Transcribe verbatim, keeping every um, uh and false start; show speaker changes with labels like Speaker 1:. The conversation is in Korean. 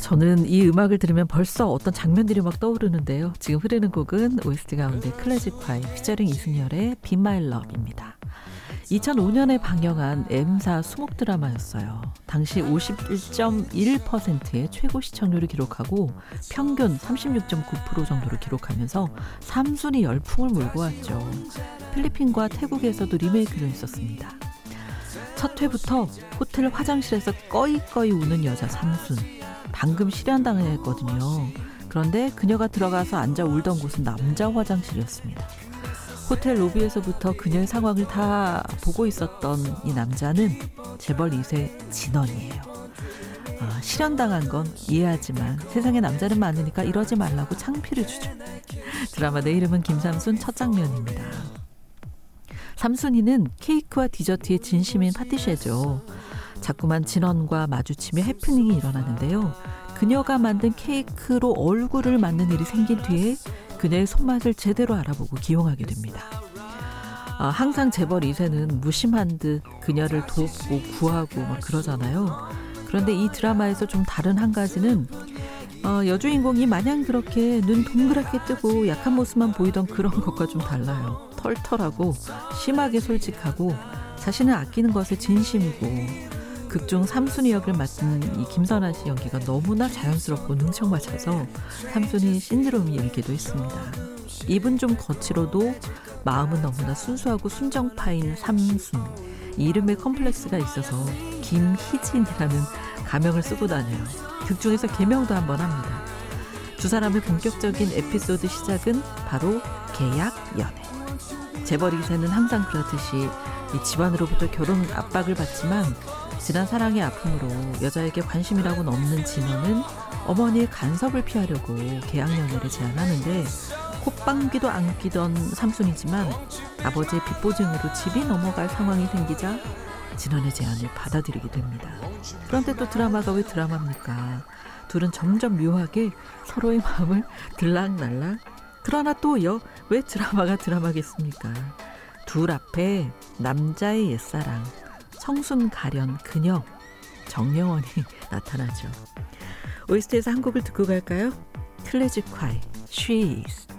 Speaker 1: 저는 이 음악을 들으면 벌써 어떤 장면들이 막 떠오르는데요. 지금 흐르는 곡은 오에스티 가운데 클래식 콰이 피처링 이승열의 Be My Love입니다. 이천오 년에 방영한 M사 수목 드라마였어요. 당시 오십일 점 일 퍼센트의 최고 시청률을 기록하고 평균 삼십육 점 구 퍼센트 정도를 기록하면서 삼 순위 열풍을 몰고 왔죠. 필리핀과 태국에서도 리메이크를 했었습니다. 첫 회부터 호텔 화장실에서 꺼이꺼이 우는 여자 삼순. 방금 실현당했거든요. 그런데 그녀가 들어가서 앉아 울던 곳은 남자 화장실이었습니다. 호텔 로비에서부터 그녀의 상황을 다 보고 있었던 이 남자는 재벌 이 세 진원이에요. 아, 실현당한 건 이해하지만 세상에 남자는 많으니까 이러지 말라고 창피를 주죠. 드라마 내 이름은 김삼순 첫 장면입니다. 삼순이는 케이크와 디저트의 진심인 파티셰죠. 자꾸만 진원과 마주치며 해프닝이 일어나는데요. 그녀가 만든 케이크로 얼굴을 맞는 일이 생긴 뒤에 그녀의 손맛을 제대로 알아보고 기용하게 됩니다. 아, 항상 재벌 이 세는 무심한 듯 그녀를 돕고 구하고 막 그러잖아요. 그런데 이 드라마에서 좀 다른 한 가지는 어, 여주인공이 마냥 그렇게 눈 동그랗게 뜨고 약한 모습만 보이던 그런 것과 좀 달라요. 털털하고 심하게 솔직하고 자신을 아끼는 것에 진심이고 극중 삼순이 역을 맡은 이 김선아 씨 연기가 너무나 자연스럽고 능청맞아서 삼순이 신드롬이 일기도 했습니다. 입은 좀 거칠어도 마음은 너무나 순수하고 순정파인 삼순. 이 이름에 컴플렉스가 있어서 김희진이라는 가명을 쓰고 다녀요. 극중에서 개명도 한번 합니다. 두 사람의 본격적인 에피소드 시작은 바로 계약 연애. 재벌 이 세는 항상 그렇듯이 이 집안으로부터 결혼 압박을 받지만 지난 사랑의 아픔으로 여자에게 관심이라고는 없는 진원은 어머니의 간섭을 피하려고 계약 연애를 제안하는데 콧방귀도 안 끼던 삼순이지만 아버지의 빚보증으로 집이 넘어갈 상황이 생기자 진원의 제안을 받아들이게 됩니다. 그런데 또 드라마가 왜 드라마입니까? 둘은 점점 묘하게 서로의 마음을 들락날락. 그러나 또요, 왜 드라마가 드라마겠습니까? 둘 앞에 남자의 옛사랑, 청순 가련 그녀, 정영원이 나타나죠. 오에스티에서 한 곡을 듣고 갈까요? 클래식 콰이, She Is.